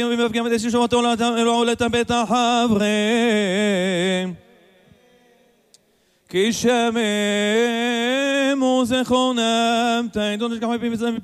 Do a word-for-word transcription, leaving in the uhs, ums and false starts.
וגם את ישועתו לעולת בית החברים כי שמם וזכרונם תעידון תשכחו מפי מצרים